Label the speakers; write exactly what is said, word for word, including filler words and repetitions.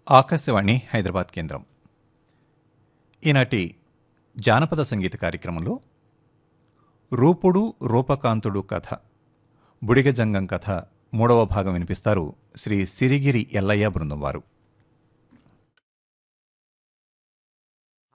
Speaker 1: ఆకాశవాణి హైదరాబాద్ కేంద్రం. ఈనాటి జానపద సంగీత కార్యక్రమంలో రూపుడు రూపకాంతుడు కథ బుడిగ జంగం కథ మూడవ భాగం వినిపిస్తారు శ్రీ సిరిగిరి ఎల్లయ్య బృందం వారు.